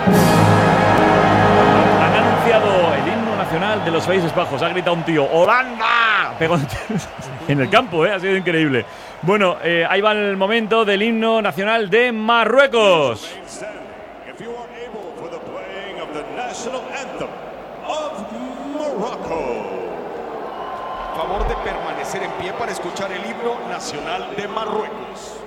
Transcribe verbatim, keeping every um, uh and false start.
Han anunciado el himno nacional de los Países Bajos. Ha gritado un tío, ¡Holanda! Pegó en el campo, ¿eh? Ha sido increíble. Bueno, eh, ahí va el momento del himno nacional de Marruecos. Favor de permanecer en pie para escuchar el himno nacional de Marruecos.